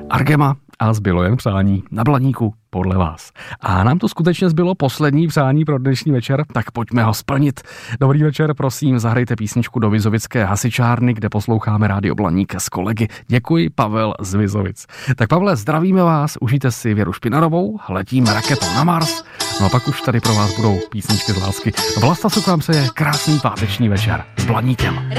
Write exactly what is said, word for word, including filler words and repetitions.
Argema a zbylo jen přání na Blaníku podle vás. A nám to skutečně zbylo poslední přání pro dnešní večer, tak pojďme ho splnit. Dobrý večer, prosím, zahrajte písničku do Vizovické hasičárny, kde posloucháme Rádio Blaník s kolegy. Děkuji, Pavel z Vizovic. Tak Pavle, zdravíme vás, užijte si Věru Špinarovou, letíme raketou na Mars, no a pak už tady pro vás budou písničky z lásky. Vlasta Suchám se je krásný páteční večer s Blaníkem.